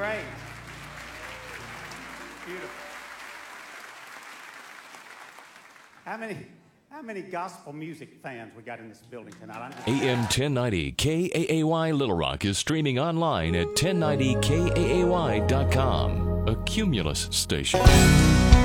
great. Beautiful. How many gospel music fans we got in this building tonight? AM 1090 KAAY Little Rock is streaming online at 1090KAAY.com, a Cumulus station.